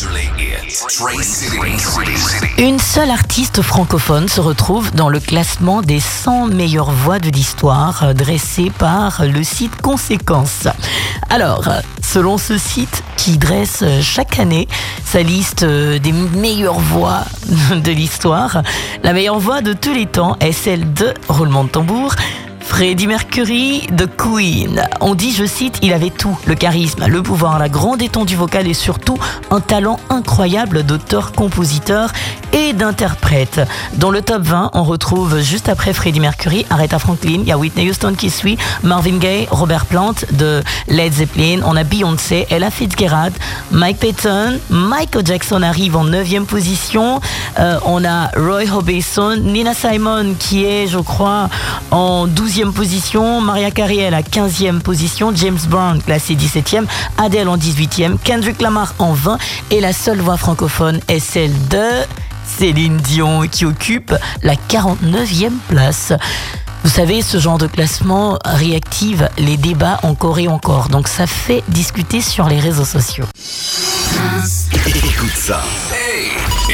Une seule artiste francophone se retrouve dans le classement des 100 meilleures voix de l'histoire dressé par le site Conséquence. Alors, selon ce site qui dresse chaque année sa liste des meilleures voix de l'histoire, la meilleure voix de tous les temps est celle de, roulement de tambour, Freddie Mercury de Queen. On dit, je cite, il avait tout, le charisme, le pouvoir, la grande étendue vocale et surtout un talent incroyable d'auteur-compositeur et d'interprète. Dans le top 20, on retrouve juste après Freddie Mercury, Aretha Franklin, il y a Whitney Houston qui suit, Marvin Gaye, Robert Plant de Led Zeppelin, on a Beyoncé, Ella Fitzgerald, Mike Patton, Michael Jackson arrive en 9e position, on a Roy Orbison, Nina Simone qui est, je crois, en 12e position, Mariah Carey à la 15e position, James Brown classé 17e, Adele en 18e, Kendrick Lamar en 20 et la seule voix francophone est celle de Céline Dion qui occupe la 49e place. Vous savez, ce genre de classement réactive les débats encore et encore, donc ça fait discuter sur les réseaux sociaux. Écoute ça.